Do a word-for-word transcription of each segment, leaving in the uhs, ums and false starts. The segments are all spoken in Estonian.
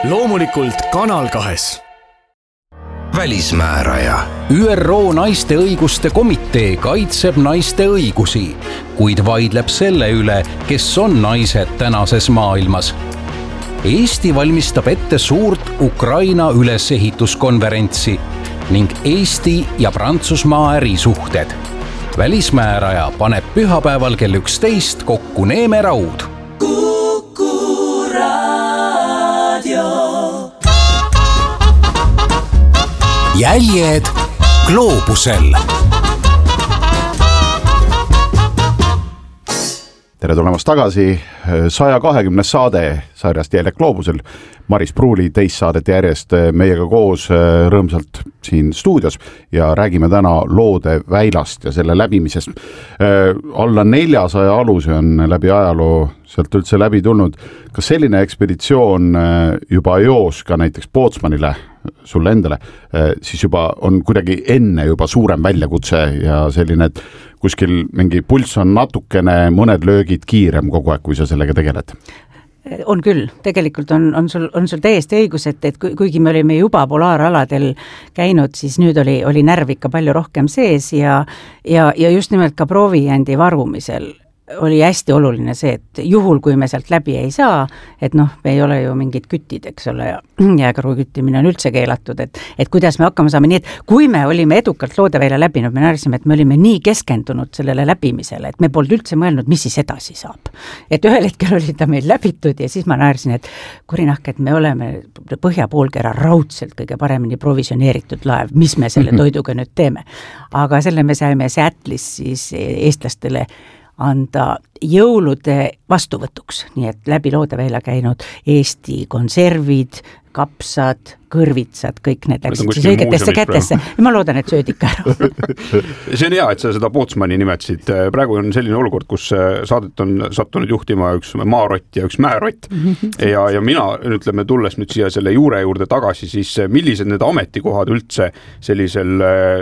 loomulikult Kanal kahes. Välismääraja. Ü R O naiste õiguste komitee kaitseb naiste õigusi, kuid vaidleb selle üle, kes on naised tänases maailmas. Eesti valmistab ette suurt Ukraina ülesehituskonverentsi ning Eesti ja Prantsusmaa ärisuhted. Välismääraja paneb pühapäeval kell üksteist kokku Neeme Raud. Kuku Raadio. Jäljed gloobusel. Tere tulemast tagasi. saja kahekümnes saade sarjast Jäljed gloobusel. Maris Pruuli teist saadet järjest meiega koos rõõmsalt siin stuudios ja räägime täna Loode väilast ja selle läbimisest. Alla neljasaja aluse on läbi ajaloo sealt üldse läbi tulnud. Kas selline ekspeditsioon juba joos ka näiteks Pootsmanile, sulle endale, siis juba on kuidagi enne juba suurem väljakutse ja selline, et kuskil mingi pulss on natukene mõned löögid kiirem kogu aeg, kui sa sellega tegeled? On küll, tegelikult on, on, sul, on sul täiesti õigus, et, et kuigi me olime juba polaaraladel käinud, siis nüüd oli, oli närv ikka palju rohkem sees ja, ja, ja just nimelt ka proovijäändi varumisel oli hästi oluline see, et juhul, kui me sealt läbi ei saa, et noh, me ei ole ju mingid kütid, eks ole, ja jääkaru küttimine on üldse keelatud, et, et kuidas me hakkama saame, nii et kui me olime edukalt Loodeväila läbinud, me näerisime, et me olime nii keskendunud sellele läbimisele, et me polnud üldse mõelnud, mis siis edasi saab. Et ühel hetkel oli ta meil läbitud ja siis ma näerisin, et kurinahk, et me oleme põhjapoolkera raudselt kõige paremini provisioneeritud laev, mis me selle toiduga nüüd teeme. Aga selle me saime Seattle'is siis eestlastele anda jõulude vastuvõtuks, nii et läbi Loodeväila käinud Eesti konservid, kapsad, kõrvitsad, kõik need läksid siis õigetesse kätesse. Ma loodan, et sööd ikka ära. See on hea, et sa seda Pootsmani nimetasid. Praegu on selline olukord, kus saadet on sattunud juhtima üks maarott ja üks määrott. Ja, ja mina, ütleme, tulles nüüd siia selle juure juurde tagasi, siis millised need ametikohad üldse sellisel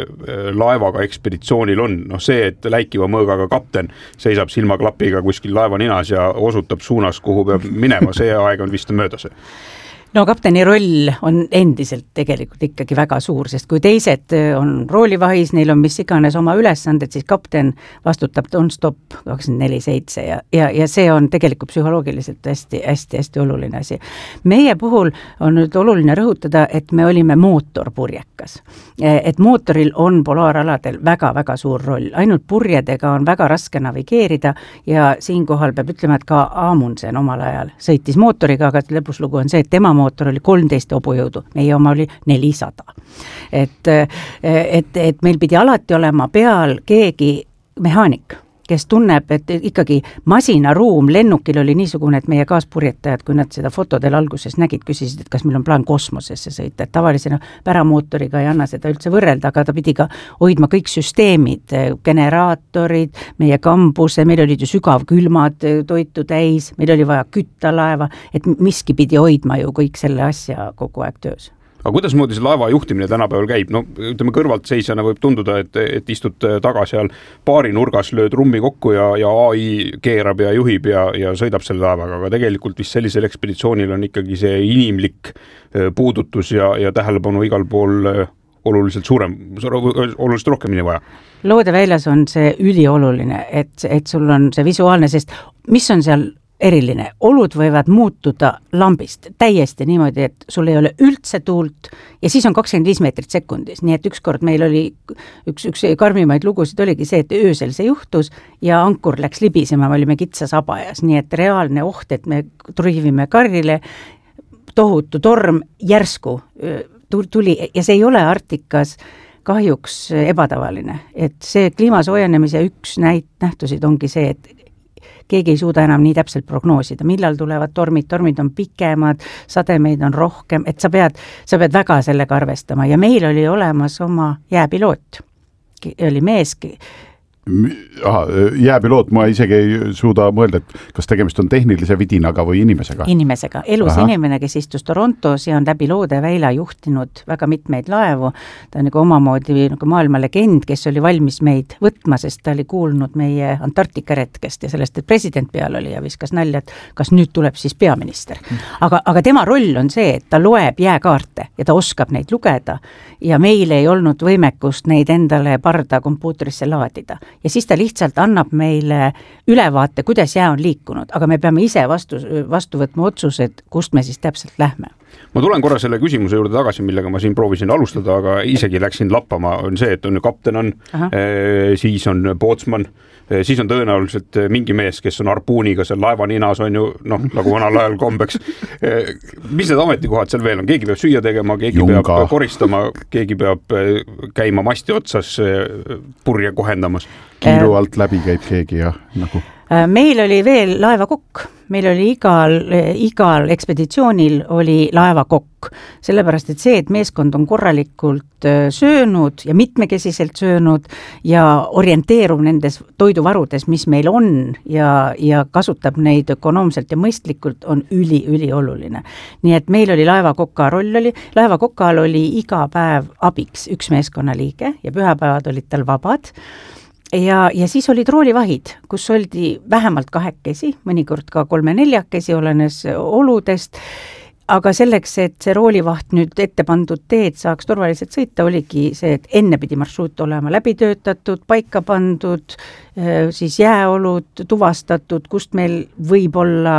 laevaga ekspeditsioonil on? No see, et läikiva mõõgaga kapten seisab silmaklapiga kuskil laeva ninas ja osutab suunas, kuhu peab minema, see aeg on vist möödas. No kapteni roll on endiselt tegelikult ikkagi väga suur, sest kui teised on roolivahis, neil on mis iganes oma ülesanded, siis kapten vastutab non-stop kakskümmend neli seitse ja, ja, ja see on tegelikult psühholoogiliselt hästi, hästi, hästi oluline asi. Meie puhul on nüüd oluline rõhutada, et me olime mootorpurjekas. Et mootoril on polaaraladel väga-väga suur roll. Ainult purjedega on väga raske navigeerida ja siinkohal peab ütlema, et ka Amundsen omal ajal sõitis mootoriga, aga lõpuslugu on see, et tema mootor oli kolmteist hobujõudu, meie oma oli nelisada. Et, et, et meil pidi alati olema peal keegi mehaanik, kes tunneb, et ikkagi masinaruum lennukil oli niisugune, et meie kaaspurjetajad, kui nad seda fotodel alguses nägid, küsisid, et kas meil on plaan kosmosesse sõita, et tavalisena päramootoriga ei anna seda üldse võrrelda, aga ta pidi ka hoidma kõik süsteemid, generaatorid, meie kambuse, meil olid ju sügavkülmad toitu täis, meil oli vaja kütta laeva, et miski pidi hoidma ju kõik selle asja kogu aeg töös. Aga kuidas moodi see laeva juhtimine tänapäeval käib? No, ütleme, kõrvalt seisjana võib tunduda, et, et istud taga seal paari nurgas, lööd rummi kokku ja, ja A I keerab ja juhib ja, ja sõidab selle laevaga, aga tegelikult vist sellisel ekspeditsioonil on ikkagi see inimlik puudutus ja, ja tähelepanu igal pool oluliselt suurem, oluliselt rohkem nii vaja. Loodeväilas on see ülioluline, et, et sul on see visuaalne, sest mis on seal eriline. Olud võivad muutuda lambist täiesti niimoodi, et sul ei ole üldse tuult ja siis on kakskümmend viis meetrit sekundis. Nii et ükskord meil oli üks, üks karmimaid lugusid oligi see, et öösel see juhtus ja ankur läks libisema, me olime kitsas abajas. Nii et reaalne oht, et me trüivime karrile, tohutu torm järsku tuli ja see ei ole Arktikas kahjuks ebatavaline. Et see kliimasoojenemise üks näit, nähtusid ongi see, et keegi ei suuda enam nii täpselt prognoosida, millal tulevad tormid, tormid on pikemad, sademeid on rohkem, et sa pead, sa pead väga sellega arvestama ja meil oli olemas oma jääpiloot, oli mees, Aha, jääpiloot, ma isegi ei suuda mõelda, et kas tegemist on tehnilise vidinaga või inimesega. Inimesega, elus Aha. inimene, kes istus Torontos ja on läbi loode väila juhtinud väga mitmeid laevu. Ta on nagu omamoodi nagu maailma legend, kes oli valmis meid võtma, sest ta oli kuulnud meie Antarktika retkest ja sellest, et president peal oli ja viskas nalja, et kas nüüd tuleb siis peaminister. Aga, aga tema roll on see, et ta loeb jääkaarte ja ta oskab neid lugeda ja meil ei olnud võimekust neid endale parda kompuutrisse laadida. Ja siis ta lihtsalt annab meile ülevaate, kuidas jää on liikunud, aga me peame ise vastu, vastu võtma otsused, kust me siis täpselt lähme. Ma tulen korra selle küsimuse juurde tagasi, millega ma siin proovisin alustada, aga isegi läksin lappama, on see, et on ju kapten on, e, siis on pootsman, e, siis on tõenäoliselt mingi mees, kes on harpuuniga seal laeva ninas, on ju, noh, nagu vanal ajal kombeks. E, mis need ametikohad seal veel on? Keegi peab süüa tegema, keegi Junga. peab koristama, keegi peab käima masti otsas purje kohendamas. Kiiru alt läbi käib keegi ja nagu... Meil oli veel laevakokk, meil oli igal, igal ekspeditsioonil oli laevakokk, sellepärast et see, et meeskond on korralikult söönud ja mitmekesiselt söönud ja orienteerub nendes toiduvarudes, mis meil on ja, ja kasutab neid ökonoomselt ja mõistlikult, on üli-üli oluline. Nii et meil oli laevakoka roll oli, laevakokal oli iga päev abiks üks meeskonnaliige ja pühapäevad olid tal vabad. Ja, ja siis olid roolivahid, kus oldi vähemalt kahekesi, mõnikord ka kolme-neljakesi, olenes oludest, aga selleks, et see roolivaht nüüd ette pandud teed saaks turvaliselt sõita, oligi see, et enne pidi marsruut olema läbi töötatud, paika pandud, siis jääolud tuvastatud, kust meil võib olla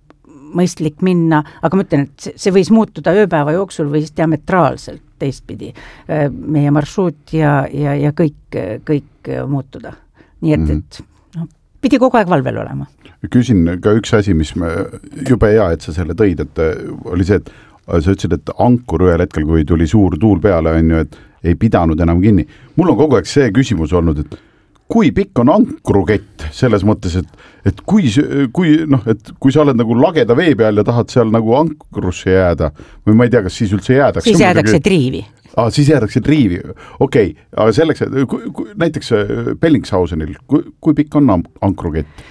mõistlik minna, aga ma ütlen, et see võis muutuda ööpäeva jooksul või siis diametraalselt teistpidi meie marsruut ja, ja, ja kõik, kõik muutuda. Nii et, et no, pidi kogu aeg valvel olema. Küsin ka üks asi, mis me jube hea, et sa selle tõid, et oli see, et sa ütlesid, et ankur ühel hetkel, kui tuli suur tuul peale, on ju, et ei pidanud enam kinni. Mul on kogu aeg see küsimus olnud, et kui pikk on ankrukett selles mõttes, et, et, kui, kui, noh, et kui sa oled nagu lageda vee peal ja tahad seal nagu ankrusse jääda, või ma ei tea, kas siis üldse jäädaks. Siis jäädakse triivi. Ah, siis jäädakse triivi, okei, okay. Aga selleks, et kui, kui, näiteks Bellingshausenil, kui, kui pikk on ankrukett?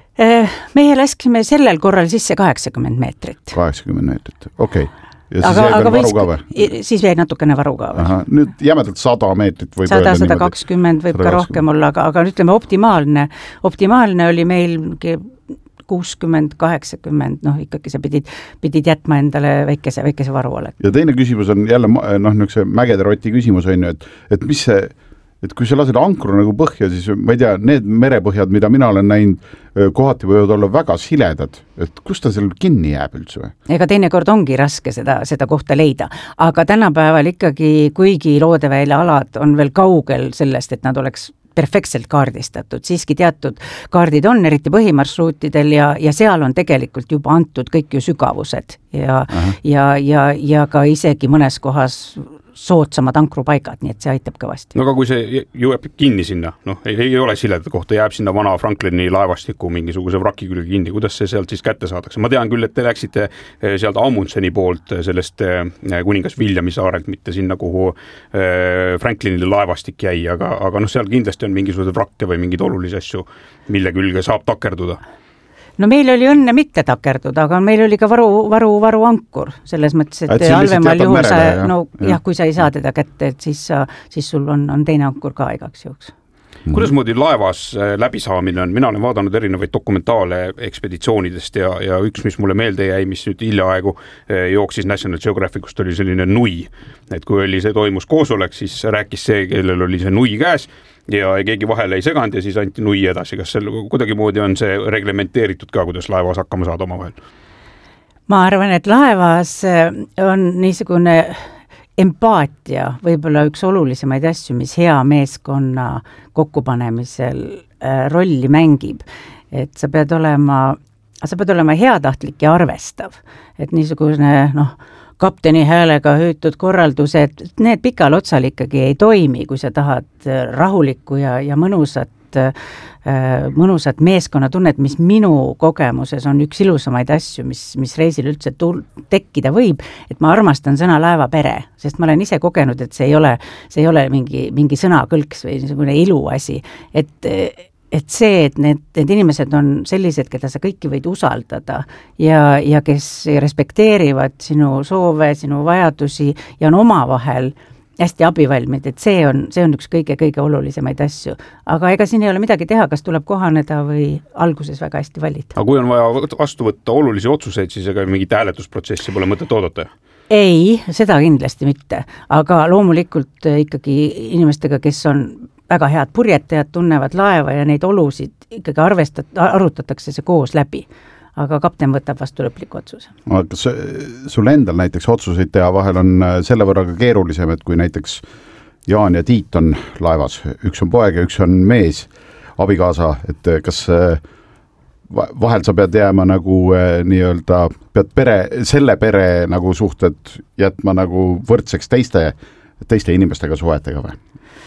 Meie läskime sellel korral sisse kaheksakümmend meetrit. kaheksakümmend meetrit, okei. Okay. Ja siis aga, aga varu ka või? Siis jäi natukene varu ka või? Aha, nüüd jämedalt sada meetrit võib sada, sada kakskümmend võib ka rohkem olla, aga, aga ütleme optimaalne, optimaalne oli meil kuuskümmend, kaheksakümmend, noh ikkagi sa pidid, pidid jätma endale väikese, väikese varu olek. Ja teine küsimus on jälle, noh, niisuguse mägede roti küsimus on ju, et, et mis see, et kui sa lased ankru nagu põhja, siis ma ei tea, need merepõhjad, mida mina olen näinud, kohati võivad olla väga siledad, et kus ta seal kinni jääb üldse või? Ega teinekord ongi raske seda, seda kohta leida, aga tänapäeval ikkagi, kuigi loodevälja alad on veel kaugel sellest, et nad oleks perfektselt kaardistatud, siiski teatud kaardid on, eriti põhimarsruutidel ja, ja seal on tegelikult juba antud kõik ju sügavused ja, ja, ja, ja ka isegi mõnes kohas soodsamad ankrupaigad, nii et see aitab kõvasti. No aga kui see jõuab kinni sinna, noh, ei, ei ole sileda kohta, jääb sinna vana Franklini laevastiku mingisuguse vraki külge kinni, kuidas see sealt siis kätte saadakse? Ma tean küll, et te läksite sealt Amundseni poolt sellest kuningas Williami saarelt, mitte sinna, kuhu Franklinile laevastik jäi, aga, aga noh, seal kindlasti on mingisugused vrakke või mingid olulisi asju, mille külge saab takerduda. No meil oli õnne mitte takerduda, aga meil oli ka varu, varu, varu ankur, selles mõttes, et, et halvemal juhul sa, ja, no jah, ja, kui sa ei saa teda kätte, et siis, sa, siis sul on, on teine ankur ka igaks juhuks. Kuidas moodi laevas läbisaamine on? Mina olen vaadanud erinevaid dokumentaale ekspeditsioonidest ja, ja üks, mis mulle meelde jäi, mis nüüd hiljaaegu jooksis National Geographicust, oli selline nui. Et kui oli see toimus koosolek, siis rääkis see, kellel oli see nui käes ja keegi vahele ei seganud ja siis anti nui edasi. Kas seal kuidagi moodi on see reglementeeritud ka, kuidas laevas hakkama saada oma vahel? Ma arvan, et laevas on niisugune empaatia võib-olla üks olulisemaid asju, mis hea meeskonna kokkupanemisel rolli mängib. Et sa pead olema, sa pead olema heatahtlik ja arvestav. Et niisugune, noh, kapteni häälega hüütud korraldused, need pikal otsal ikkagi ei toimi, kui sa tahad rahulikku ja, ja mõnusat mõnusat meeskonnatunnet, mis minu kogemuses on üks ilusamaid asju, mis, mis reisil üldse tul- tekkida võib, et ma armastan sõna laevapere, sest ma olen ise kogenud, et see ei ole, see ei ole mingi, mingi sõnakõlks või niisugune iluasi, et et see, et need, need inimesed on sellised, keda sa kõiki võid usaldada ja, ja kes respekteerivad sinu soove, sinu vajadusi ja on omavahel hästi abivalmid, et see on, see on üks kõige-kõige olulisemaid asju. Aga ega siin ei ole midagi teha, kas tuleb kohaneda või alguses väga hästi valida. Aga kui on vaja vastu võtta olulisi otsuseid, siis ega mingit hääletusprotsessi pole mõtet oodata? Ei, seda kindlasti mitte. Aga loomulikult ikkagi inimestega, kes on väga head purjetajad, tunnevad laeva ja neid olusid ikkagi arvestat, arutatakse see koos läbi. Aga kapten võtab vastu lõpliku otsuse. Kas sul endal näiteks otsuseid teha vahel on selle võrra ka keerulisem, et kui näiteks Jaan ja Tiit on laevas, üks on poeg ja üks on mees, abikaasa, et kas vahel sa pead jääma nagu nii-öelda, pead pere, selle pere nagu suhted jätma nagu võrdseks teiste, teiste inimestega suhetega või?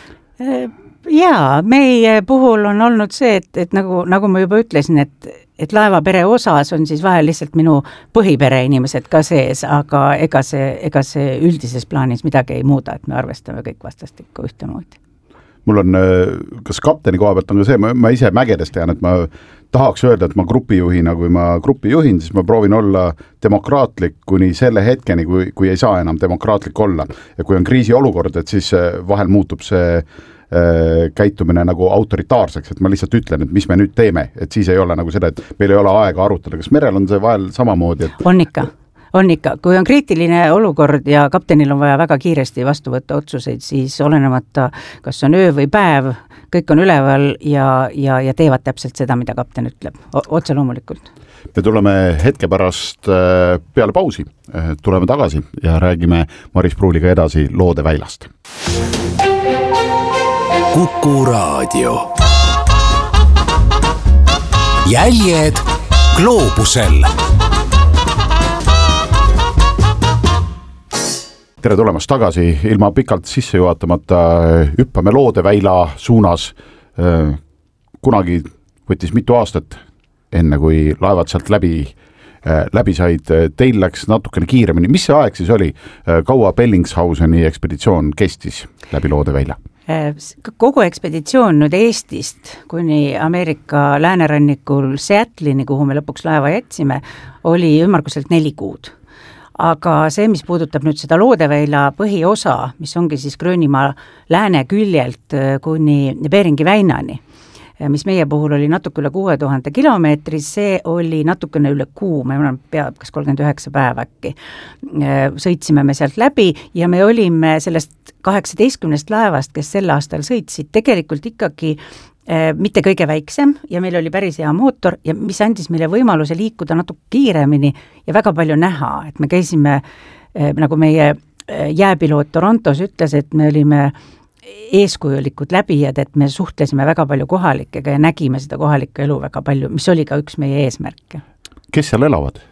Jaa, meie puhul on olnud see, et, et nagu, nagu ma juba ütlesin, et et laevapere osas on siis vahel lihtsalt minu põhipere inimesed ka sees, aga ega see, ega see üldises plaanis midagi ei muuda, et me arvestame kõik vastastikku ühtemoodi. Mul on, kas kapteni koha pealt on ka see, ma, ma ise mägedes tean, et ma tahaks öelda, et ma grupijuhina, kui ma grupi juhin, siis ma proovin olla demokraatlik kuni selle hetkeni, kui, kui ei saa enam demokraatlik olla. Ja kui on kriisiolukord, et siis vahel muutub see käitumine nagu autoritaarseks, et ma lihtsalt ütlen, et mis me nüüd teeme, et siis ei ole nagu seda, et meil ei ole aega arutada. Kas merel on see vahel samamoodi? Et... On ikka, on ikka. Kui on kriitiline olukord ja kaptenil on vaja väga kiiresti vastu võtta otsuseid, siis olenemata, kas on öö või päev, kõik on üleval ja, ja, ja teevad täpselt seda, mida kapten ütleb. O- otse loomulikult. Me tuleme hetke pärast peale pausi, tuleme tagasi ja räägime Maris Pruuliga edasi Loode väilast. Kuku Raadio. Jäljed gloobusel. Tere tulemast tagasi, ilma pikalt sisse juhatamata hüppame Loode väila suunas. Kunagi võttis mitu aastat, enne kui laevad sealt läbi, läbi said. Teil läks natukene kiiremini. Mis see aeg siis oli? Kaua Bellingshauseni ekspeditsioon kestis läbi Loode väila? Kogu ekspeditsioon nüüd Eestist kuni Ameerika läänerannikul Seattle'ini, kuhu me lõpuks laeva jätsime, oli ümmarguselt neli kuud. Aga see, mis puudutab nüüd seda Loodeväila põhiosa, mis ongi siis Gröönimaa lääne küljelt kuni Beringi väinani, mis meie puhul oli natuke üle kuue tuhande kilomeetri, see oli natukene üle kuu, ma ei pea, kas kolmkümmend üheksa päeva äkki. Sõitsime me sealt läbi ja me olime sellest kaheksateistkümnest laevast, kes sel aastal sõitsid, tegelikult ikkagi eh, mitte kõige väiksem ja meil oli päris hea mootor ja mis andis meile võimaluse liikuda natuke kiiremini ja väga palju näha, et me käisime, eh, nagu meie jääpiloot Torontos ütles, et me olime eeskujulikud läbijad, et me suhtlesime väga palju kohalikega ja nägime seda kohalikku elu väga palju, mis oli ka üks meie eesmärke. Kes seal elavad?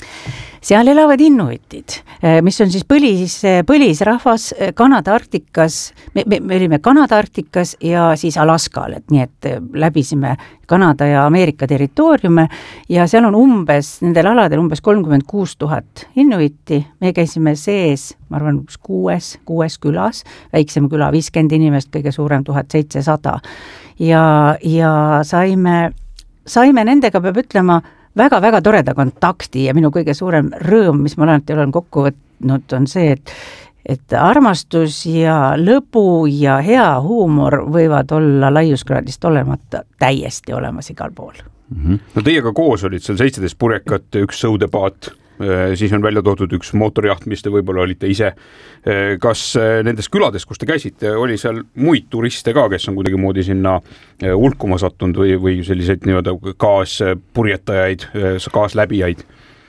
Seal elavad inuitid, mis on siis põlis, põlisrahvas Kanada Arktikas, me, me, me olime Kanada Arktikas ja siis Alaskal, et nii et läbisime Kanada ja Ameerika territooriume ja seal on umbes, nendel aladel umbes kolmkümmend kuus tuhat inuiti, me käisime sees, ma arvan, kuues, kuues külas, väiksem küla viiskümmend inimest, kõige suurem tuhat seitsesada ja, ja saime, saime nendega, peab ütlema, väga-väga toreda kontakti ja minu kõige suurem rõõm, mis ma alati olen kokku võtnud, on see, et, et armastus ja lõbu ja hea huumor võivad olla laiuskraadist olemata täiesti olemas igal pool. Mm-hmm. No teiega koos olid seal seitseteist purjekat, üks sõudepaat, siis on välja toodud üks mootorjaht, mis te võib-olla olite ise. Kas nendes külades, kus te käisite, oli seal muid turiste ka, kes on kuidagi moodi sinna hulkuma sattunud või, või selliseid nii-öelda kaaspurjetajaid, kaasläbijaid?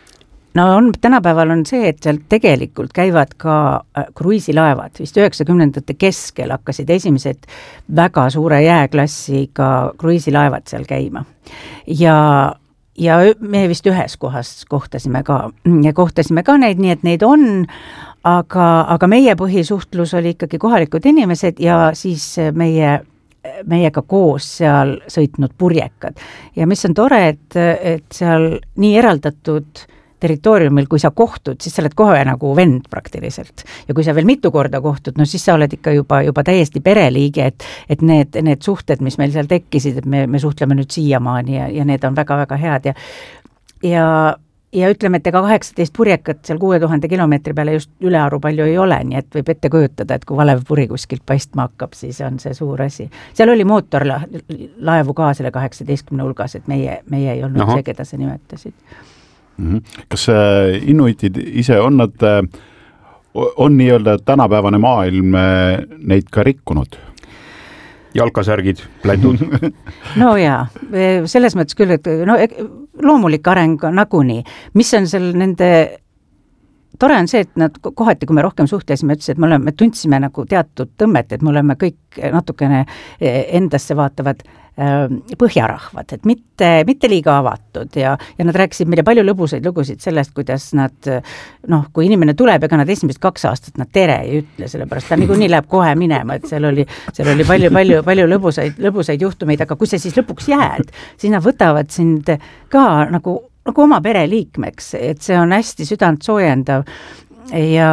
No on, tänapäeval on see, et seal tegelikult käivad ka kruiisilaevad, vist üheksakümnendate keskel hakkasid esimesed väga suure jääklassiga kruiisilaevad seal käima ja ja me vist ühes kohas kohtasime ka, ja kohtasime ka neid, nii et neid on, aga, aga meie põhisuhtlus oli ikkagi kohalikud inimesed ja siis meie meiega koos seal sõitnud purjekad. Ja mis on tore, et, et seal nii eraldatud territooriumil, kui sa kohtud, siis sa oled kohe nagu vend praktiliselt. Ja kui sa veel mitu korda kohtud, no siis sa oled ikka juba, juba täiesti pereliige, et, et need, need suhted, mis meil seal tekkisid, et me, me suhtleme nüüd siiamaani ja, ja need on väga-väga head. Ja, ja, ja ütleme, et ega kaheksateist purjekat seal kuue tuhande kilomeetri peale just ülearu palju ei ole, nii et võib ette kujutada, et kui valev puri kuskilt paistma hakkab, siis on see suur asi. Seal oli mootorlaevu ka selle kaheksateistkümne hulgas, et meie, meie ei olnud Aha. see, keda sa nimetasid. Kas inuitid ise on nad, on nii-öelda tänapäevane maailm neid ka rikkunud? Jalkasärgid, plätud. No jaa, selles mõttes küll, et no, loomulik areng nagunii. Mis on seal nende... Tore on see, et nad kohati, kui me rohkem suhtlesime, ütles, et me, oleme, me tundsime nagu teatud tõmmet, et me oleme kõik natukene endasse vaatavad põhjarahvad, et mitte, mitte liiga avatud ja, ja nad rääkisid meile palju lõbusaid lugusid sellest, kuidas nad, noh, kui inimene tuleb, ega nad esimesed kaks aastat nad tere ei ütle, sellepärast ta niikuinii läheb kohe minema, et seal oli, seal oli palju, palju, palju lõbusaid, lõbusaid juhtumeid, aga kui sa siis lõpuks jääd, siis nad võtavad sind ka nagu, nagu oma pereliikmeks, et see on hästi südant soojendav ja,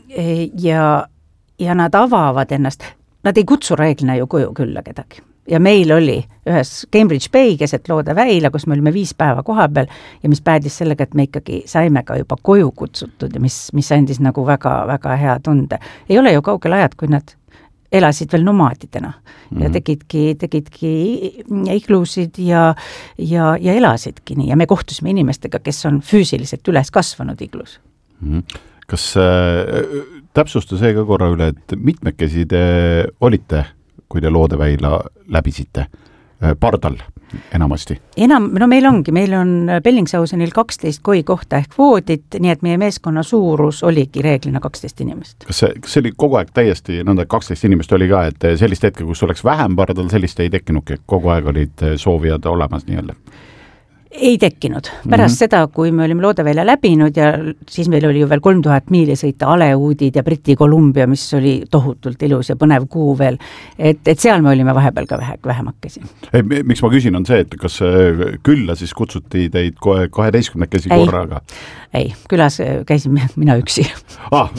ja, ja nad avavad ennast, nad ei kutsu reeglina ju koju külla kedagi. Ja meil oli ühes Cambridge Bay keset Loode väila, kus me olime viis päeva koha peal ja mis päädis sellega, et me ikkagi saime ka juba koju kutsutud ja mis, mis andis nagu väga, väga hea tunde. Ei ole ju kaugel ajad, kui nad elasid veel nomaadidena mm-hmm. ja tegidki, tegidki iglusid ja, ja, ja elasidki nii. Ja me kohtusime inimestega, kes on füüsiliselt üles kasvanud iglus. Mm-hmm. Kas äh, täpsusta see ka korra üle, et mitmekesi te olite, kui te Loodeväila läbisite pardal enamasti? Enam, no meil ongi, meil on Bellingshausenil kaksteist koi kohta ehk voodit, nii et meie meeskonna suurus oligi reeglina kaksteist inimest. Kas see, kas see oli kogu aeg täiesti, nõnda kaksteist inimest oli ka, et sellist hetke, kus oleks vähem pardal, sellist ei tekkinudki, kogu aeg olid soovijad olemas nii-öelda? Ei tekkinud. Pärast mm-hmm. seda, kui me olime Loodeväila läbinud ja siis meil oli ju veel kolm tuhat miili sõita Aleuudid ja Briti Kolumbia, mis oli tohutult ilus ja põnev kuu veel, et, et seal me olime vahepeal ka vähe, vähemakesi. Ei, miks ma küsin, on see, et kas külla siis kutsuti teid kohe kaheteistkümnekesi korraga? Ei, külas käisime mina üksi. Ah.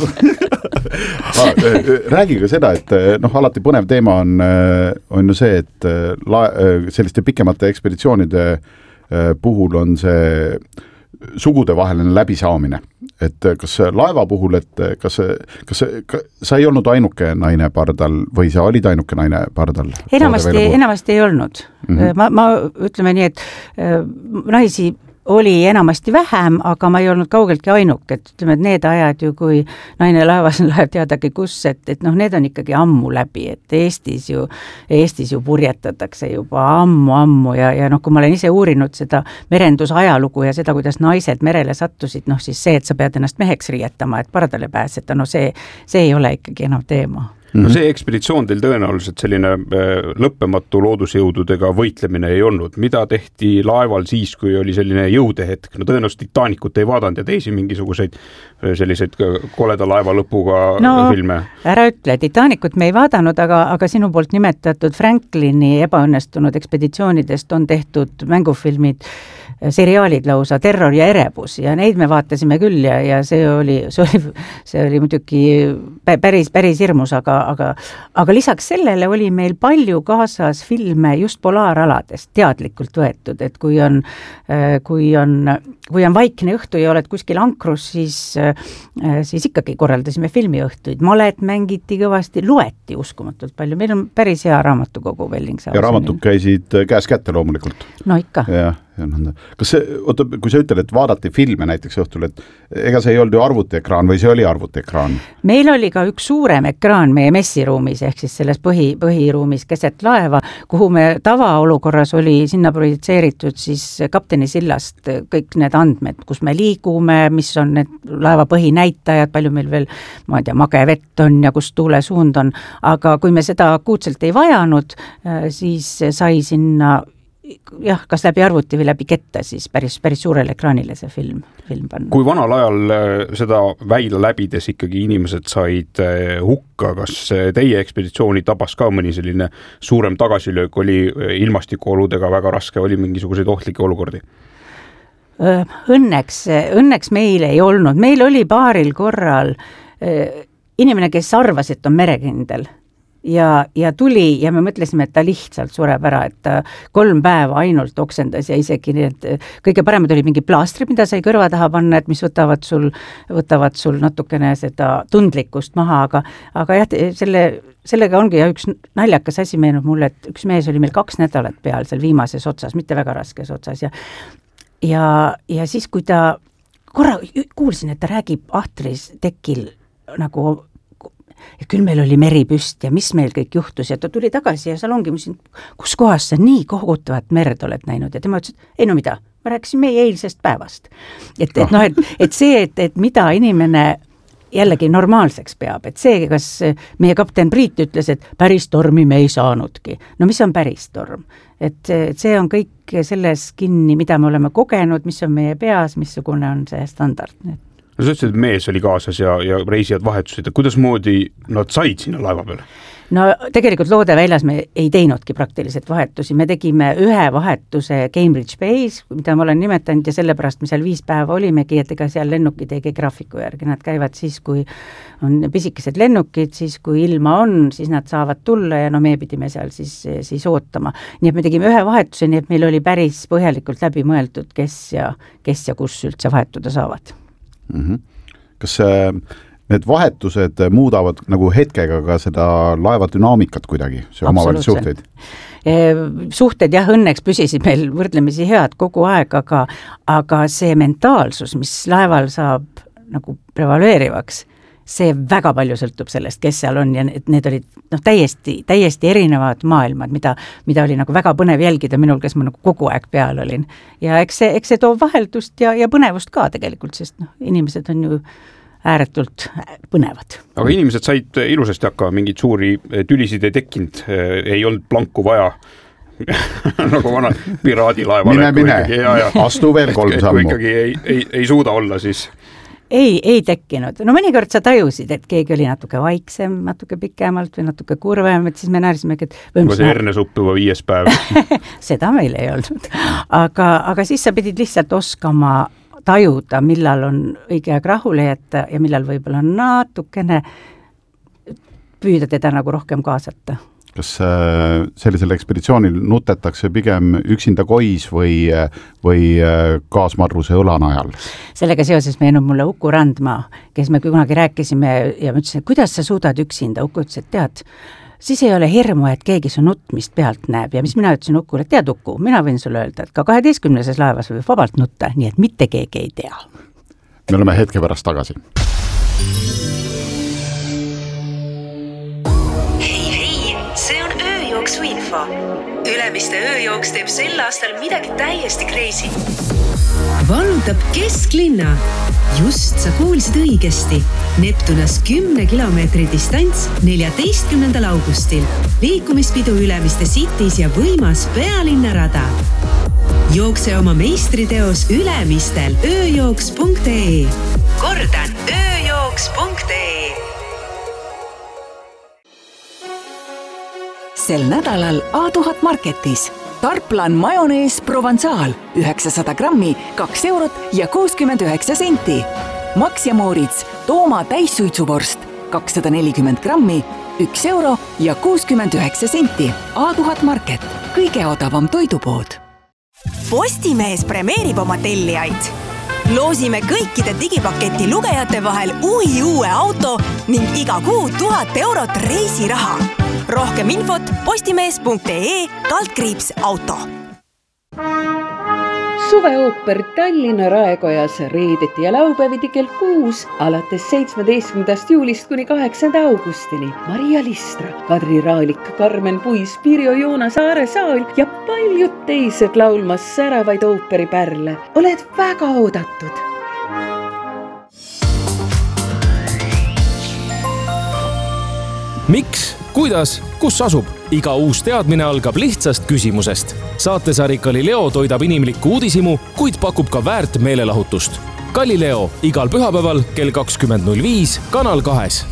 ah, räägi ka seda, et noh, alati põnev teema on, on ju see, et la, selliste pikemate ekspeditsioonide puhul on see sugudevaheline läbisaamine, et kas laeva puhul, et kas, kas, kas sa ei olnud ainuke naine pardal või sa olid ainuke naine pardal? Enamasti, enamasti ei olnud. Mm-hmm. Ma, ma ütleme nii, et naisi oli enamasti vähem, aga ma ei olnud kaugeltki ainuke, et ütleme, et need ajad ju, kui naine laevas läheb teadagi kus, et, et noh, need on ikkagi ammu läbi, et Eestis ju, Eestis ju purjetatakse juba ammu-ammu ja, ja noh, kui ma olen ise uurinud seda merendusajalugu ja seda, kuidas naised merele sattusid, noh siis see, et sa pead ennast meheks riietama, et pardale pääseta, no see, see ei ole ikkagi enam teema. No see ekspeditsioon teil tõenäoliselt selline lõppematu loodusjõududega võitlemine ei olnud. Mida tehti laeval siis, kui oli selline jõudehetk? No tõenäoliselt Titanicut ei vaadanud ja teisi mingisuguseid selliseid koleda laeva lõpuga no, filme. Ära ütle, Titanicut me ei vaadanud, aga, aga sinu poolt nimetatud Franklini ebaõnnestunud ekspeditsioonidest on tehtud mängufilmid, seriaalid lausa, Terror ja erebus ja neid me vaatasime küll ja, ja see oli, see oli, see oli muidugi päris, päris hirmus, aga, aga, aga lisaks sellele oli meil palju kaasas filme just polaaraladest teadlikult võetud, et kui on, kui on, kui on vaikne õhtu ja oled kuskil ankrus, siis, siis ikkagi korraldasime filmiõhtuid, malet mängiti kõvasti, loeti uskumatult palju, meil on päris hea raamatukogu Bellingshausenil. Ja raamatud käisid käes kätte loomulikult. No ikka. Ja. Kas see, oota, kui sa ütled, et vaadati filme näiteks õhtul, et ega see ei olnud ju arvutiekraan või see oli arvutiekraan? Meil oli ka üks suurem ekraan meie messiruumis, ehk siis selles põhi, põhiruumis keset laeva, kuhu me tavaolukorras oli sinna projitseeritud siis kapteni sillast kõik need andmed, kus me liigume, mis on need laeva põhinäitajad, palju meil veel, ma ei tea, mage vett on ja kus tuule suund on, aga kui me seda akuutselt ei vajanud, siis sai sinna jah, kas läbi arvuti või läbi ketta, siis päris, päris suurele ekraanile see film, film panna. Kui vanal ajal seda väila läbides ikkagi inimesed said hukka, kas teie ekspeditsiooni tabas ka mõni selline suurem tagasilöök, oli ilmastikuoludega väga raske, oli mingisuguseid ohtlikke olukordi? Õnneks, õnneks meil ei olnud, meil oli paaril korral inimene, kes arvas, et on merekindel ja, ja tuli ja me mõtlesime, et ta lihtsalt sureb ära, et ta kolm päeva ainult oksendas ja isegi need kõige paremad oli mingi plaastrid, mida sai kõrva taha panna, et mis võtavad sul, võtavad sul natukene seda tundlikkust maha, aga, aga jah, selle, sellega ongi ja üks naljakas asi meenub mulle, et üks mees oli meil kaks nädalat peal seal viimases otsas, mitte väga raskes otsas ja Ja, ja siis, kui ta korra kuulsin, et ta räägib ahtris tekil nagu, et küll meil oli meri püst ja mis meil kõik juhtus ja ta tuli tagasi ja seal ongi, ma ütlesin, kus kohas sa nii kohutavat merd oled näinud ja tema ütles, et ei no mida, ma rääkisin meie eilsest päevast. Et, et noh, et, et see, et, et mida inimene jällegi normaalseks peab, et see, kas meie kapten Priit ütles, et päris tormi me ei saanudki. No mis on päris torm? Et see on kõik selles kinni, mida me oleme kogenud, mis on meie peas, missugune on see standard. No sa ütlesid, et mees oli kaasas ja, ja reisijad vahetusid, et kuidas moodi nad said sinna laeva peale? No tegelikult Loode väljas me ei teinudki praktiliselt vahetusi, me tegime ühe vahetuse Cambridge Bay's, mida ma olen nimetanud ja sellepärast me seal viis päeva olimegi, et ega seal lennukid ei käi graafiku järgi, nad käivad siis, kui on pisikesed lennukid, siis kui ilma on, siis nad saavad tulla ja no me pidime seal siis, siis ootama. Nii et me tegime ühe vahetuse, nii et meil oli päris põhjalikult läbi mõeldud, kes ja, kes ja kus üldse vahetuda saavad. Mm-hmm. Kas see need vahetused muudavad nagu hetkega ka seda laeva dünaamikat kuidagi, see omavahelisi suhteid? Suhted jah, õnneks püsisid meil võrdlemisi head kogu aeg, aga, aga see mentaalsus, mis laeval saab nagu prevalueerivaks, see väga palju sõltub sellest, kes seal on ja need olid noh, täiesti, täiesti erinevad maailmad, mida, mida oli nagu väga põnev jälgida minul, kes ma nagu kogu aeg peal olin. Ja eks see, eks see toob vaheldust ja, ja põnevust ka tegelikult, sest noh, inimesed on ju ääretult põnevad. Aga inimesed said ilusasti hakka, mingid suuri tülisid ei tekkinud, ei olnud planku vaja, nagu vana piraadilaeva. Mine, mine, ja, ja. Astu veel kolm sammu. Kui ikkagi ei, ei, ei suuda olla, siis... Ei, ei tekkinud. No mõnikord sa tajusid, et keegi oli natuke vaiksem, natuke pikemalt või natuke kurvem, et siis me närisimegi, et... Või see hernesupp juba viies päev. Seda meil ei olnud. Aga, aga siis sa pidid lihtsalt oskama tajuda, millal on õige aeg rahule jätta ja millal võib-olla natukene püüda teda nagu rohkem kaasata. Kas sellisel ekspeditsioonil nutetakse pigem üksinda kois või, või kaasmarruse õlanajal? Sellega seoses meenub mulle Uku Randmaa, kes me kunagi rääkisime ja ma ütlesin, et kuidas sa suudad üksinda? Uku ütles, et tead, siis ei ole hirmu, et keegi su nutmist pealt näeb ja mis mina ütlesin Ukule, et tead Uku, mina võin sulle öelda, et ka kaheteistkümneses laevas võib vabalt nutta, nii et mitte keegi ei tea. Me oleme hetke pärast tagasi. Hei, hei, see on ööjooksu info. Ülemiste ööjooks teeb sel aastal midagi täiesti crazy. Vallutab kesklinna. Just sa kuulsid õigesti. Neptunas kümne kilomeetri distants neljateistkümnendal augustil. Liikumispidu Ülemiste Cities ja võimas pealinnarada. Jookse oma meistriteos Ülemistel ööjooks punkt ee. Kordan, ööjooks punkt ee. Sel nädalal A tuhat Marketis. Tarplan majonees Provençal üheksasada grammi, kaks eurot ja kuuskümmend üheksa senti. Max ja Moritz Tooma täissuitsuvorst kakssada nelikümmend grammi, üks euro ja kuuskümmend üheksa senti. A tuhat Market, kõige odavam toidupood. Postimees premeerib oma tellijaid. Loosime kõikide digipaketi lugejate vahel uhi uue auto ning iga kuu tuhat eurot reisiraha. Rohkem infot postimees punkt ee kaldkriips auto. Suveooper Tallinna Raekojas reedeti ja laupäeviti kell kuus alates seitsmeteistkümnendast juulist kuni kaheksanda augustini. Maria Listra, Kadri Raalik, Karmen Puis, Pirjo Joona Saare Saal ja paljud teised laulmas säravaid ooperipärle. Oled väga oodatud. Miks kuidas, kus asub? Iga uus teadmine algab lihtsast küsimusest. Saatesari Galileo toidab inimlikku uudishimu, kuid pakub ka väärt meelelahutust. Galileo igal pühapäeval kell kakskümmend null viis Kanal kahes.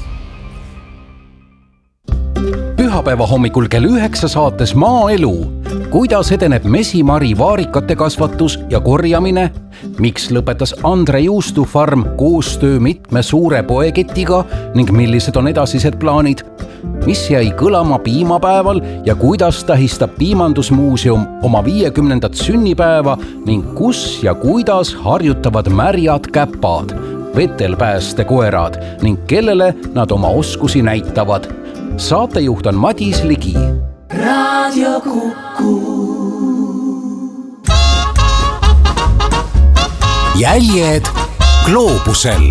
Pühapäeva hommikul kell üheksa saates Maaelu. Kuidas edeneb mesimari vaarikate kasvatus ja korjamine? Miks lõpetas Andre Juustu farm koostöö mitme suure poeketiga ning millised on edasised plaanid? Mis jäi kõlama piimapäeval ja kuidas tähistab Piimandusmuuseum oma viiekümnendat sünnipäeva ning kus ja kuidas harjutavad märjad käpad, vetelpääste koerad ning kellele nad oma oskusi näitavad? Saatejuht on Madis Ligi. Raadio Kuku. Jäljed gloobusel.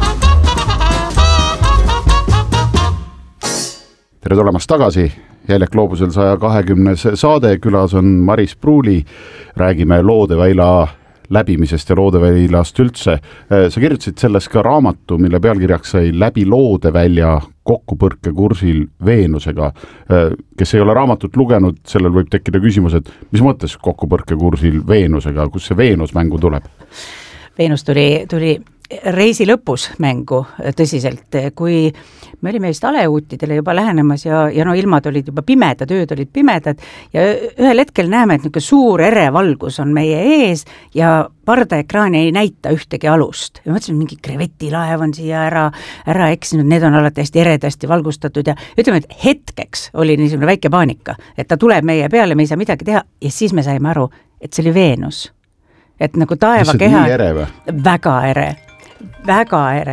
Tere tulemast tagasi. Jäljed gloobusel saja kahekümnes saade. Külas on Maris Pruuli. Räägime Loodeväila läbimisest ja Loodeväilast üldse. Sa kirjutasid sellest ka raamatu, mille pealkirjaks sai Läbi Loodevälja kokkupõrkekursil Veenusega. Kes ei ole raamatut lugenud, sellel võib tekkida küsimus, et mis mõttes kokkupõrkekursil Veenusega, kus see Veenus mängu tuleb? Veenus tuli, tuli reisi lõpus mängu tõsiselt, kui me olime vist aleuutidele juba lähenemas ja, ja no ilmad olid juba pimedad, ööd olid pimedad ja ühel hetkel näeme, et niisugune suur erevalgus on meie ees ja pardaekraani ei näita ühtegi alust. Ja mõtlesin, mingi krevetilaev on siia ära, ära eksinud, need on alati hästi eredasti valgustatud ja ütleme, et hetkeks oli niisugune väike paanika, et ta tuleb meie peale, me ei saa midagi teha ja siis me saime aru, et see oli Veenus. Et nagu taevakeha, väga ere, väga ere.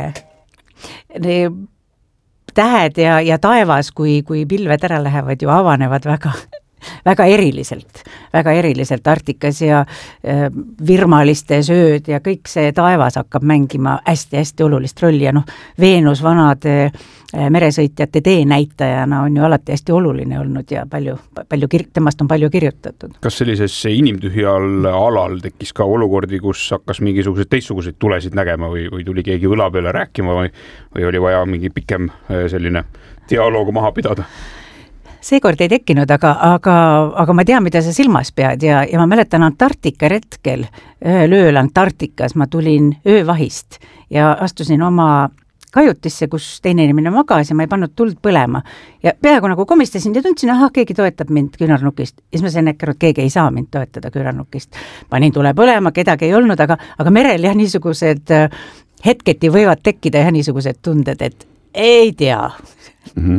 Tähed ja, ja taevas, kui, kui pilved ära lähevad, ju avanevad väga, väga eriliselt, väga eriliselt Arktikas ja äh, virmaliste sööd ja kõik see taevas hakkab mängima hästi-hästi olulist rolli ja noh, Veenus vanade äh, meresõitjate teenäitajana on ju alati hästi oluline olnud ja palju, palju kir- temast on palju kirjutatud. Kas sellises inimtühjal alal tekkis ka olukordi, kus hakkas mingisuguseid teistsuguseid tulesid nägema või, või tuli keegi õla peale rääkima või, või oli vaja mingi pikem selline dialoog maha pidada? Seekord ei tekkinud, aga, aga, aga ma tean, mida sa silmas pead ja, ja ma mäletan Antarktika retkel, ühel ööl Antarktikas ma tulin öövahist ja astusin oma kajutisse, kus teine inimene magas ja ma ei pannud tuld põlema. Ja peaaegu nagu komistasin ja tundsin, aha, keegi toetab mind küünarnukist. Ja siis ma sain äkki, et keegi ei saa mind toetada küünarnukist. Panin tule põlema, kedagi ei olnud, aga, aga merel jah, niisugused hetketi võivad tekkida ja niisugused tunded, et ei tea. Mhm.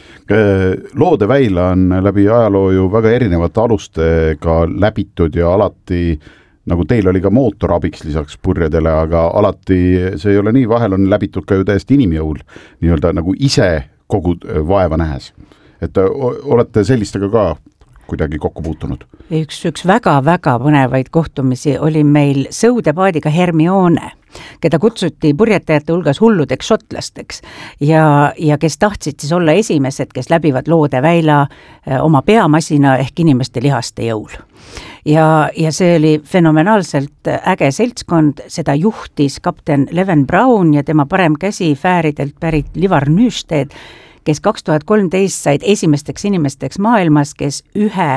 Loodeväila on läbi ajaloo ju väga erinevate alustega läbitud ja alati, nagu teil oli ka mootorabiks lisaks purjedele, aga alati see ei ole nii, vahel on läbitud ka ju täiesti inimjõul, nii-öelda nagu ise kogu vaeva nähes. Et olete sellistega ka kuidagi kokku puutunud? Üks, üks väga-väga põnevaid kohtumisi oli meil sõudepaadiga Hermione, keda kutsuti purjetajate hulgas hulludeks šotlasteks ja, ja kes tahtsid siis olla esimesed, kes läbivad Loodeväila oma peamasina ehk inimeste lihaste jõul. Ja, ja see oli fenomenaalselt äge seltskond, seda juhtis kapten Leven Braun ja tema parem käsi fääridelt pärit Livar Nüüsted, kes kaks tuhat kolmteist said esimesteks inimesteks maailmas, kes ühe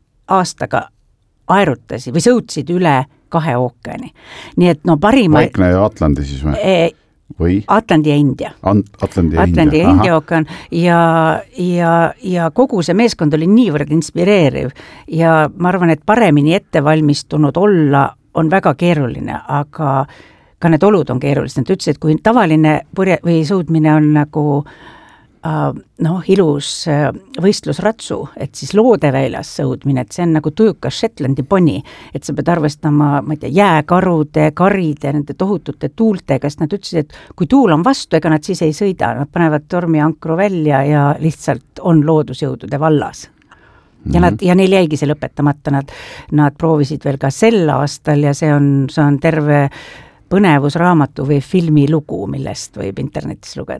aastaga aerutasi või sõutsid üle kahe ookeani. Nii et no parima... Vaikne ja Atlandi siis või? E... või? Atlandi ja India. Ant- Atlandi ja Atlandi India, ja India ookean ja, ja, ja kogu see meeskond oli niivõrd inspireeriv ja ma arvan, et paremini ettevalmistunud olla on väga keeruline, aga ka need olud on keerulised. Nad ütlesid, et kui tavaline purje või sõudmine on nagu noh, ilus võistlusratsu, et siis Loodeväilas sõudmine, et see on nagu tujukas Shetlandi poni, et sa pead arvestama, ma ei tea, jääkarude, karide, nende tohutute tuultega, sest nad ütlesid, et kui tuul on vastu, ega nad siis ei sõida, nad panevad tormiankru välja ja lihtsalt on loodusjõudude vallas. Ja, nad, ja neil jäigi see lõpetamata, nad, nad proovisid veel ka sel aastal ja see on, see on terve põnevusraamatu või filmilugu, millest võib internetis lugeda.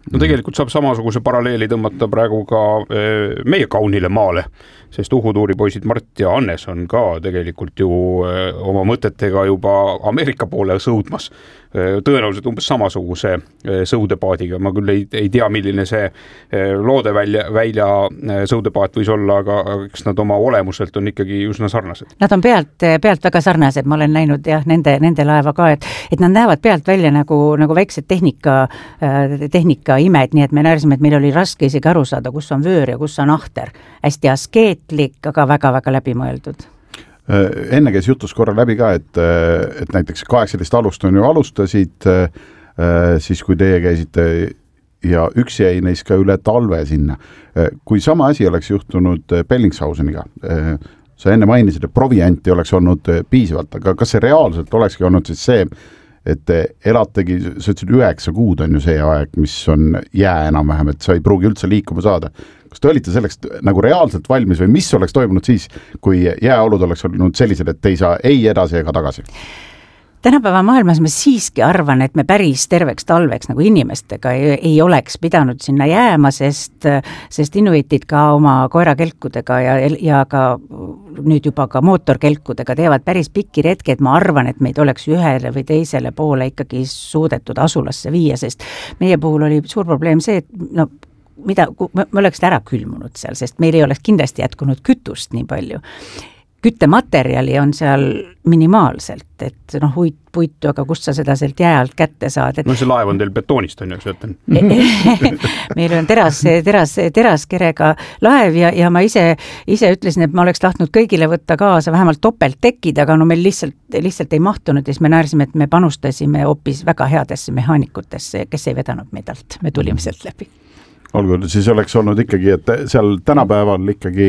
no tegelikult saab samasuguse paralleeli tõmmata praegu ka meie kaunile maale, sest Uhutuuri poisid Mart ja Annes on ka tegelikult ju oma mõtetega juba Ameerika poole sõudmas. Tõenäoliselt umbes samasuguse sõudepaadiga. Ma küll ei, ei tea, milline see loode välja, välja sõudepaat võis olla, aga eks nad oma olemuselt on ikkagi üsna sarnased. Nad on pealt, pealt väga sarnased, ma olen näinud jah, nende, nende laeva ka, et, et nad näevad pealt välja nagu, nagu väiksed tehnika, tehnika imed, nii et me näerisime, et meil oli raske isegi aru saada, kus on vöör ja kus on ahter. Hästi askeetlik, aga väga-väga läbimõeldud. Enne käis jutus korra läbi ka, et, et näiteks kaheksateist alust on ju alustasid, siis kui teie käisite ja üks jäi neist ka üle talve sinna. Kui sama asi oleks juhtunud Bellingshauseniga, sa enne mainisid, et provianti oleks olnud piisavalt, aga kas see reaalselt olekski olnud siis see, et elategi, sa ütlesid üheksa kuud on ju see aeg, mis on jää enam-vähem, et sa ei pruugi üldse liikuma saada. Kas te olite selleks nagu reaalselt valmis või mis oleks toimunud siis, kui jääolud oleks olnud sellised, et ei saa ei edasi ega tagasi? Tänapäeva maailmas ma siiski arvan, et me päris terveks talveks nagu inimestega ei, ei oleks pidanud sinna jääma, sest, sest inuitid ka oma koerakelkudega ja, ja ka nüüd juba ka mootorkelkudega teevad päris pikki retki, et ma arvan, et meid oleks ühele või teisele poole ikkagi suudetud asulasse viia, sest meie puhul oli suur probleem see, et no, mida, me oleks ära külmunud seal, sest meil ei oleks kindlasti jätkunud kütust nii palju. Küttematerjali on seal minimaalselt, et noh, huit, puitu, aga kust sa seda sealt jää alt kätte saad. Et... no see laev on teil betoonist, on ju, see ütlen. meil on teras, teras, teraskerega laev ja, ja ma ise, ise ütlesin, et ma oleks tahtnud kõigile võtta kaasa vähemalt topelt tekid, aga no meil lihtsalt, lihtsalt ei mahtunud ja siis me näärsime, et me panustasime hoopis väga headesse mehaanikutesse, kes ei vedanud meid alt, me tulime sealt läbi. Olgu, siis oleks olnud ikkagi, et seal tänapäeval ikkagi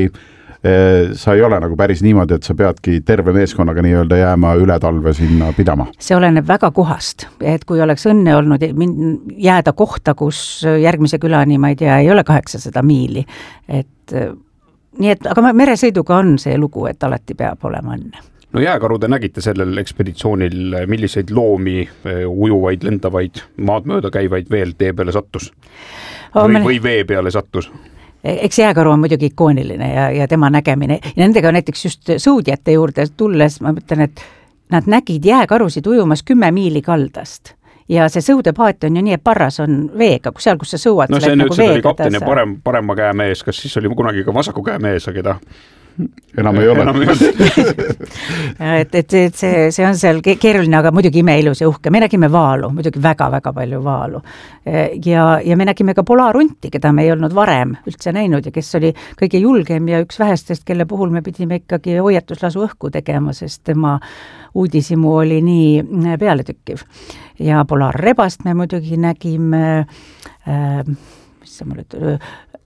sa ei ole nagu päris niimoodi, et sa peadki terve meeskonnaga nii-öelda jääma üle talve sinna pidama. See oleneb väga kohast, et kui oleks õnne olnud jääda kohta, kus järgmise külani, ma ei tea, ei ole kaheksasada miili, et nii et, aga meresõiduga on see lugu, et alati peab olema õnne. No jääkaru te nägite sellel ekspeditsioonil, milliseid loomi, ujuvaid, lendavaid, maad mööda käivaid veel tee peale sattus? Või, või vee peale sattus? Eks jääkaru on muidugi ikooniline ja, ja tema nägemine. Ja nendega näiteks just sõudjate juurde tulles, ma mõtlen, et nad nägid jääkarusid ujumas kümme miili kaldast. Ja see sõudepaat on ju nii, et parras on veega, kus seal, kus sa sõuad. No see nüüd nagu oli kapten ja parem, parema käe mees, kas siis oli kunagi ka vasaku käe mees, aga ta... enam ei ole. Enam ei ole. et, et, et see, see on seal keeruline, aga muidugi imeilus ja uhke. Me nägime vaalu, muidugi väga-väga palju vaalu. Ja, ja me nägime ka polaarunti, keda me ei olnud varem üldse näinud ja kes oli kõige julgem ja üks vähestest, kelle puhul me pidime ikkagi hoiatuslasu õhku tegema, sest tema uudisimu oli nii pealetükkiv. Ja polaarrebast me muidugi nägime, äh, mis sa mulle ütled,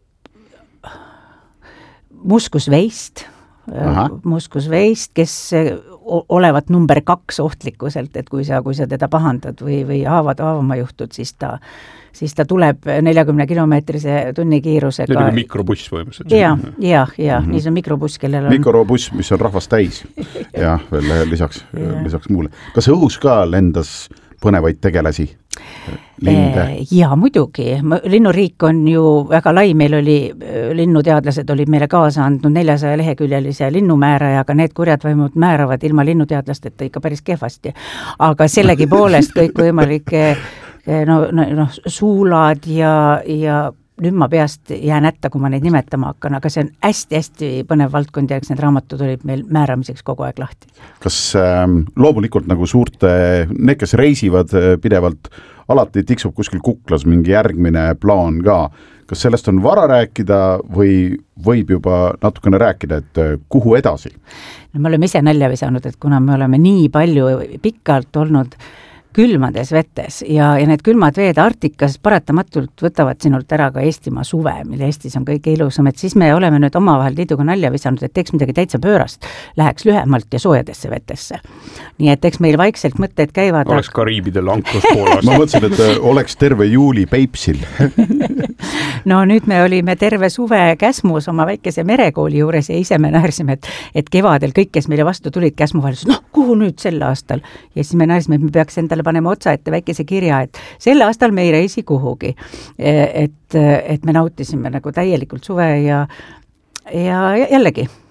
muskusveist, muskusveist, kes olevat number kaks ohtlikkuselt, et kui sa, kui sa teda pahandad või, või haavad haavama juhtud, siis ta, siis ta tuleb neljakümne kilomeetrise tunni kiirusega. See on mikrobuss võimaliselt. Ja, ja, ja mm-hmm. nii see on mikrobuss, kellel on... Mikrobuss, mis on rahvast täis. ja veel lisaks, lisaks muule. Kas õhus ka lendas põnevaid tegelasi? Linde. Ja muidugi, linnuriik on ju väga lai, meil oli, linnuteadlased olid meile kaasa andnud neljasaja leheküljelise linnumääraja, aga need kurjad vaimud määravad ilma linnuteadlasteta ikka päris kehvasti. Aga sellegi poolest kõik võimalike no, no, no, suulad ja, ja nüüd ma peast jään ätta, kui ma neid nimetama hakkan, aga see on hästi-hästi põnev valdkond ja eks need raamatud olid meil määramiseks kogu aeg lahti. Kas äh, loomulikult nagu suurte, need, kes reisivad pidevalt, alati tiksub kuskil kuklas mingi järgmine plaan ka. Kas sellest on vara rääkida või võib juba natukene rääkida, et kuhu edasi? No, me oleme ise nälja visanud, et kuna me oleme nii palju pikalt olnud külmades vetes ja, ja need külmad veed Arktikas paratamatult võtavad sinult ära ka Eestimaa suve, mille Eestis on kõige ilusam, et siis me oleme nüüd omavahel liiduga nalja visanud, et teeks midagi täitsa pöörast, läheks lühemalt ja soojadesse vetesse. Nii et eks meil vaikselt mõtted käivad. Oleks Kariibidel ankrus Poolas. Ma mõtlesin, et oleks terve juuli Peipsil. no nüüd me olime terve suve Käsmus oma väikese merekooli juures ja ise me näärsime, et, et kevadel kõik, kes meile vastu tulid Käsmu vahel, noh, kuhu nüüd sel aastal? Ja siis me näärsime, et me peaks endale aastale paneme otsa ette väikese kirja, et sel aastal me ei reisi kuhugi. Et, et me nautisime nagu täielikult suve ja, ja jällegi